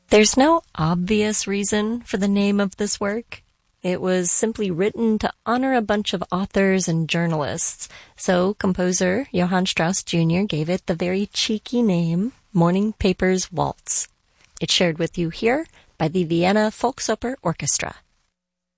There's no obvious reason for the name of this work. It was simply written to honor a bunch of authors and journalists, so composer Johann Strauss Jr. gave it the very cheeky name, Morning Papers Waltz. It's shared with you here by the Vienna Volksoper Orchestra.